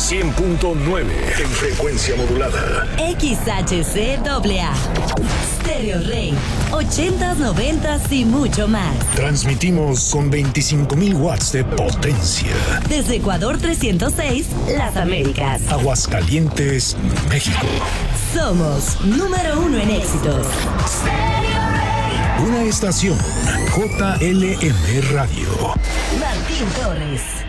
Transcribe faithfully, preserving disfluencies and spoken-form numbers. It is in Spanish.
cien punto nueve en frecuencia modulada. X H C A A. Stereo Rey. ochentas, noventas y mucho más. Transmitimos con veinticinco mil watts de potencia. Desde Ecuador trescientos seis, Las Américas. Aguascalientes, México. Somos número uno en éxitos. Una estación J L M Radio. Martín Torres.